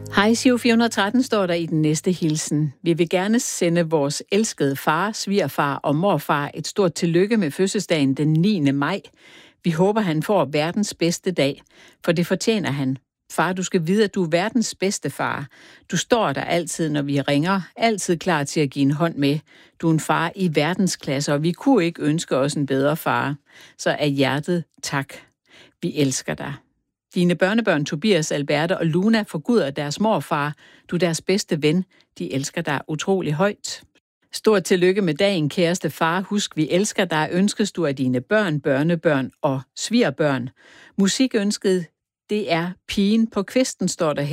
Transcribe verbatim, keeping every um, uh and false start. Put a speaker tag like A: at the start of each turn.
A: Hej, Giro fire hundrede og tretten står der i den næste hilsen. Vi vil gerne sende vores elskede far, svigerfar og morfar et stort tillykke med fødselsdagen den niende maj. Vi håber, han får verdens bedste dag, for det fortjener han. Far, du skal vide, at du er verdens bedste far. Du står der altid, når vi ringer, altid klar til at give en hånd med. Du er en far i verdensklasse, og vi kunne ikke ønske os en bedre far. Så af hjertet tak. Vi elsker dig. Dine børnebørn Tobias, Alberte og Luna forguder deres morfar. Du er deres bedste ven. De elsker dig utrolig højt. Stort tillykke med dagen, kæreste far. Husk, vi elsker dig. Ønskes du af dine børn, børnebørn og svigerbørn. Musikønsket, det er Pigen på kvisten, står der her.